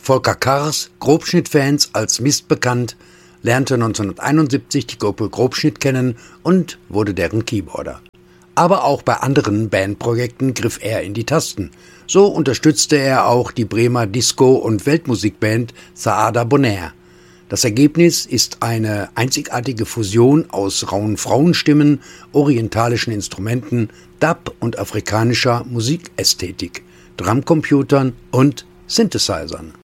Volker Kars, Grobschnitt-Fans als Mist bekannt, lernte 1971 die Gruppe Grobschnitt kennen und wurde deren Keyboarder. Aber auch bei anderen Bandprojekten griff er in die Tasten. So unterstützte er auch die Bremer Disco- und Weltmusikband Saada Bonaire. Das Ergebnis ist eine einzigartige Fusion aus rauen Frauenstimmen, orientalischen Instrumenten, Dub und afrikanischer Musikästhetik, Drumcomputern und Synthesizern.